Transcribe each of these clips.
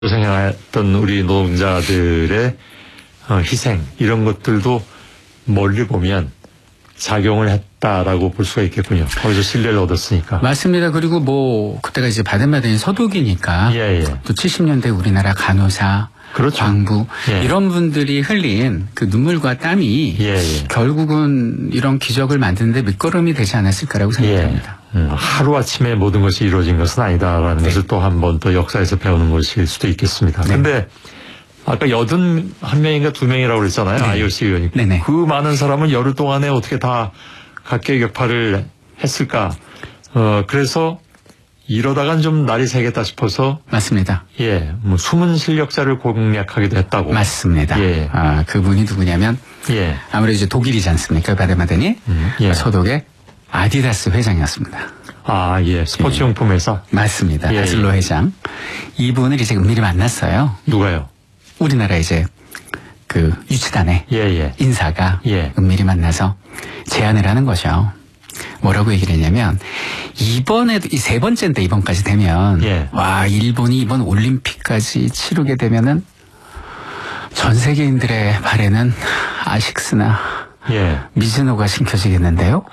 고생했던 우리 노동자들의 희생 이런 것들도 멀리 보면 작용을 했다라고 볼 수가 있겠군요. 거기서 신뢰를 얻었으니까. 맞습니다. 그리고 뭐 그때가 이제 바덴바덴이 서독이니까 또 70년대 우리나라 간호사, 그렇죠. 광부 이런 분들이 흘린 그 눈물과 땀이 결국은 이런 기적을 만드는데 밑거름이 되지 않았을까라고 생각합니다. 하루아침에 모든 것이 이루어진 것은 아니다라는 것을 또 한 번 더 역사에서 배우는 것일 수도 있겠습니다. 그런데 아까 81명인가 2명이라고 그랬잖아요. IOC 의원이. 그 많은 사람을 열흘 동안에 어떻게 다 각계 격파를 했을까. 그래서 이러다간 좀 날이 새겠다 싶어서. 맞습니다. 뭐 숨은 실력자를 공략하기도 했다고. 맞습니다. 그분이 누구냐면 아무래도 이제 독일이지 않습니까? 바덴바덴이 서독의 아디다스 회장이었습니다. 스포츠용품 회사? 맞습니다. 다슬로 회장. 이분을 이제 은밀히 만났어요. 누가요? 우리나라 이제 그 유치단의 인사가 은밀히 만나서 제안을 하는 거죠. 뭐라고 얘기를 했냐면 이번에도 이 세 번째인데 이번까지 되면 와 일본이 이번 올림픽까지 치르게 되면은 전 세계인들의 발에는 아식스나 미즈노가 신겨지겠는데요.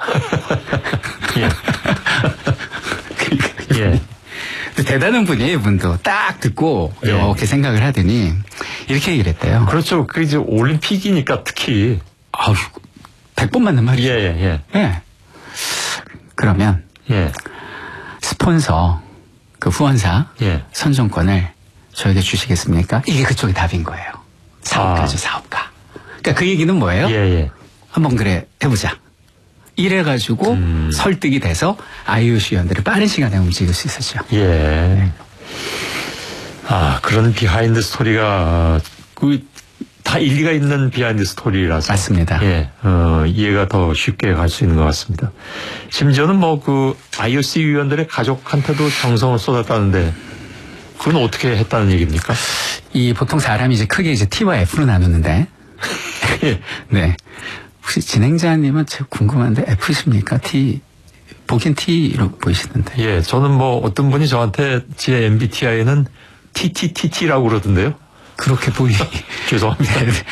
대단한 분이에요, 이분도. 딱 듣고 이렇게 생각을 하더니 이렇게 얘기를 했대요. 그렇죠. 그 이제 올림픽이니까 특히 100번 맞는 말이죠. 그러면 스폰서 그 후원사 선정권을 저에게 주시겠습니까? 이게 그쪽의 답인 거예요. 사업가죠, 사업가. 그러니까 그 얘기는 뭐예요? 한번 그래 해보자. 이래가지고 설득이 돼서 IOC 위원들을 빠른 시간에 움직일 수 있었죠. 그런 비하인드 스토리가 다 일리가 있는 비하인드 스토리라서. 맞습니다. 이해가 더 쉽게 갈 수 있는 것 같습니다. 심지어는 뭐 그 IOC 위원들의 가족한테도 정성을 쏟았다는데 그건 어떻게 했다는 얘기입니까? 이 보통 사람이 이제 크게 이제 T와 F로 나누는데. 혹시 진행자님은 제가 궁금한데 F십니까? T, 보긴 T로 보이시는데. 저는 뭐 어떤 분이 저한테 제 MBTI는 TTTT라고 그러던데요. 그렇게 죄송합니다.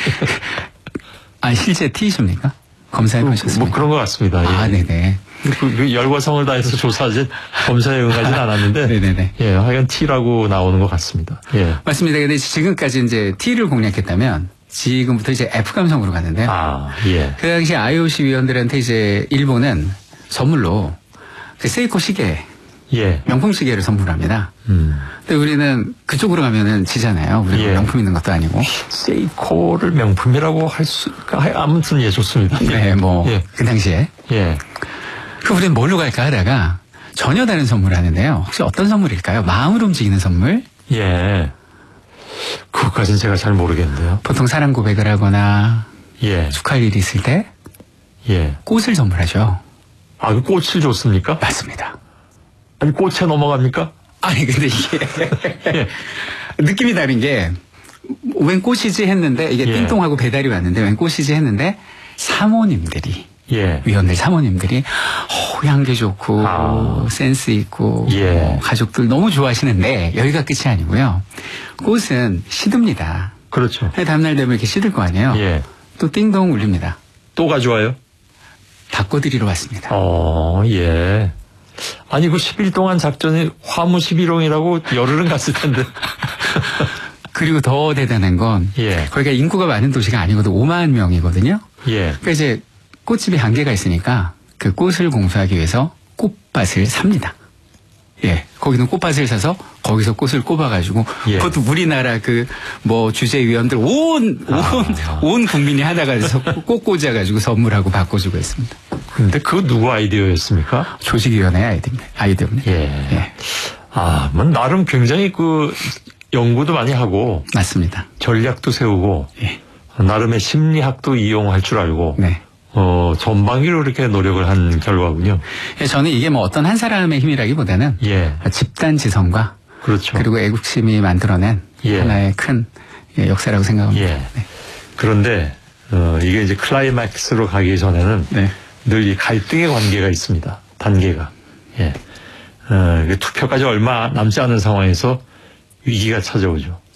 실제 T십니까? 검사해 보셨습니까? 뭐 그런 것 같습니다. 그 열과 성을 다해서 조사하지 검사에 응하진 않았는데. 하여간 T라고 나오는 것 같습니다. 맞습니다. 근데 지금까지 이제 T를 공략했다면 지금부터 이제 F 감성으로 가는데요. 그 당시 IOC 위원들한테 이제 일본은 선물로 그 세이코 시계, 명품 시계를 선물합니다. 근데 우리는 그쪽으로 가면은 지잖아요. 우리가 명품 있는 것도 아니고. 세이코를 명품이라고 할 수가 아무튼 좋습니다. 그 당시에. 그 우리는 뭘로 갈까 하다가 전혀 다른 선물을 하는데요. 혹시 어떤 선물일까요? 마음을 움직이는 선물? 그것까지는 제가 잘 모르겠는데요. 보통 사랑 고백을 하거나 축하할 일이 있을 때 꽃을 선물하죠. 그 꽃을 줬습니까? 맞습니다. 아니 꽃에 넘어갑니까? 근데 이게 느낌이 다른 게 웬 꽃이지 했는데 이게 띵동하고 배달이 왔는데 웬 꽃이지 했는데 사모님들이 위원들 사모님들이 향기 좋고 센스 있고 가족들 너무 좋아하시는데 여기가 끝이 아니고요. 꽃은 시듭니다. 그렇죠. 다음날 되면 이렇게 시들 거 아니에요. 또 띵동 울립니다. 또 가져와요? 바꿔드리러 왔습니다. 아니 그 10일 동안 작전이 화무 11홍이라고 열흘은 갔을 텐데. 그리고 더 대단한 건 거기가 인구가 많은 도시가 아니거든. 5만 명이거든요. 그러니까 이제 꽃집이 한계가 있으니까 그 꽃을 공수하기 위해서 꽃밭을 삽니다. 거기는 꽃밭을 사서 거기서 꽃을 꼽아가지고 그것도 우리나라 그 뭐 주재위원들 온 국민이 하다가 꽃 꽂아가지고 선물하고 바꿔주고 있습니다. 근데 그거 누구 아이디어였습니까? 조직위원회 아이디어입니다. 뭐 나름 굉장히 그 연구도 많이 하고. 맞습니다. 전략도 세우고. 나름의 심리학도 이용할 줄 알고. 전방위로 이렇게 노력을 한 결과군요. 저는 이게 뭐 어떤 한 사람의 힘이라기보다는 집단 지성과 그리고 애국심이 만들어낸 하나의 큰 역사라고 생각합니다. 그런데 이게 이제 클라이맥스로 가기 전에는 늘 이 갈등의 관계가 있습니다. 단계가. 투표까지 얼마 남지 않은 상황에서 위기가 찾아오죠.